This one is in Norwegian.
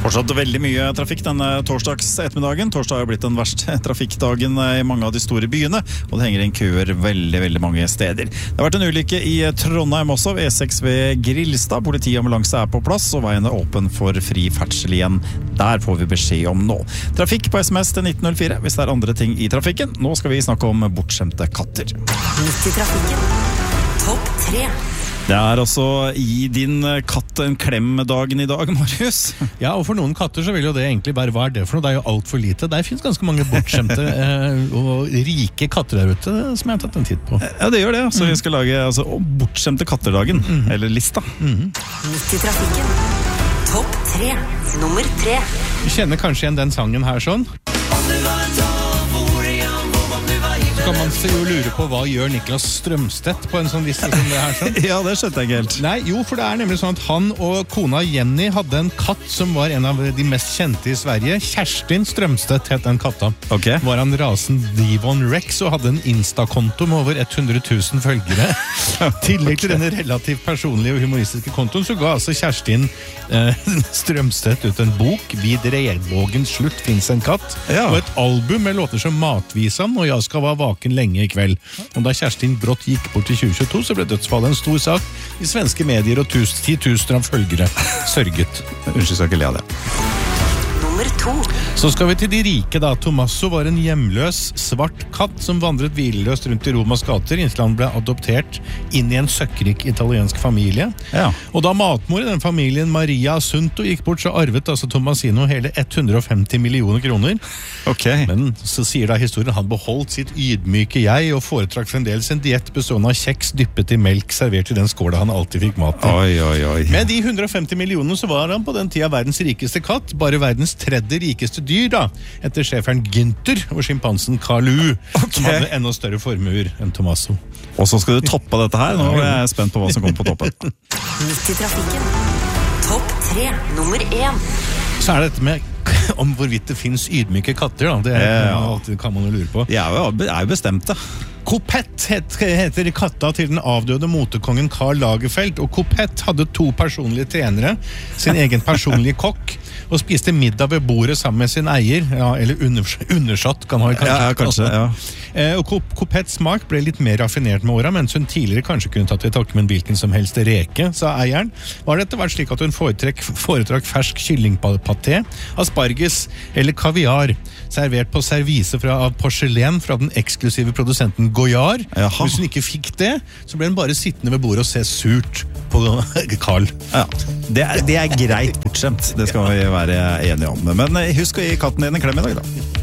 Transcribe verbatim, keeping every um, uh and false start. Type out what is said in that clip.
Fortsatt veldig mye trafikk denne torsdags ettermiddagen. Torsdag har blitt den verste trafikkdagen i mange av de store byene, og det henger inn køer veldig, veldig mange steder. Det har vært en ulykke i Trondheim også, E seks ved Grilstad. Politi og ambulanse er på plass, og veien er åpen for fri ferdsel igjen. Der får vi beskjed om nå. Trafikk på sms til nitten null fire hvis det er andre ting i trafikken. Nå skal vi snakke om bortskjemte katter. Midt i trafikken. Topp tre. Det er altså gi din katt en klem-dagen i dag, Marius. Ja, og for noen katter så vil jo det egentlig bare være det for noe. Det er jo alt for lite. Der finnes ganske mange bortskjemte eh, og rike katter der ute som jeg har tatt en titt på. Ja, det gjør det. Så mm. vi skal lage altså, bortskjemte katterdagen, mm. eller lista. Mm. Midt i trafikken. Topp tre. Nummer tre. Du kjenner kanskje igjen den sangen her sånn? Så kan man se og lure på hva gjør Niklas Strømstedt på en sånn liste som det her sånn? Ja, det skjønte jeg ikke helt. Nei, jo, for det er nemlig sånn at han og kona Jenny hadde en katt som var en av de mest kjente i Sverige. Kerstin Strømstedt het den katta. Ok. Var han rasen Devon Rex og hadde en Insta-konto med over hundre tusen følgere. Tillegg til denne relativt personlige og humoristiske kontoen så ga altså Kerstin eh, Strømstedt ut en bok, Vid Redvågens slutt finnes en katt, ja. Og et album med låter som Matvisan og Jeg skal være vaken lenge i kveld. Og da Kerstin brått gikk bort til tjue tjueto, så ble dødsfallet en stor sak i svenske medier og titusener av følgere sørget. Unnskyld, skal ikke le av det. Nummer to. Så skal vi til de rike da. Tommaso var en hjemløs, svart katt som vandret hvileløst rundt i Romas gater inntil han ble adoptert inn i en søkkrik italiensk familie. Ja. Og da matmor i den familien, Maria Assunto, gikk bort, så arvet altså Tomasino hele hundre og femti millioner kroner. Ok. Men så sier da historien han beholdt sitt ydmyke jeg og foretrakk fremdeles en diett bestående av kjeks dyppet i melk servert i den skåla han alltid fikk mat i. Oi, oi, oi. Med de hundre og femti millionene så var han på den tida verdens rikeste katt, bare verdens tredje rikeste dyr da, etter sjeferen Günther og skimpansen Kalu, okay. Som hadde enda større formuer enn Tommaso. Og så skal du toppe dette her, nå er jeg spent på hva som kommer på toppen. Midt i trafikken. Topp tre, nummer én. Så er det dette med om hvorvidt det finnes ydmyke katter da, det er, ja. Alltid kan man jo lure på. De er jo, er jo bestemte. Kopett heter katta til den avdøde motekongen Karl Lagerfeld, og Kopett hadde to personlige trenere, sin egen personlige kokk, og spiste middag ved bordet sammen med sin eier, ja, eller undersått kan han kanskje. Ja, ja, kanskje, ja. Eh, og Kopetts smak ble litt mer raffinert med åra, mens hun tidligere kanskje kunne tatt til takke med en hvilken som helst reke, sa eieren. Var det etter hvert slik at hun foretrekk, foretrakk fersk kyllingpaté, asparges eller kaviar, servert på servise fra, av porselen fra den eksklusive produsenten Goyard. Jaha. Hvis hun ikke fikk det, så ble hun bare sittende ved bordet og se surt på Karl. Ja, det er, det er greit bortskjemt. Det skal vi være enige om. Men husk å gi katten din en klem i dag da.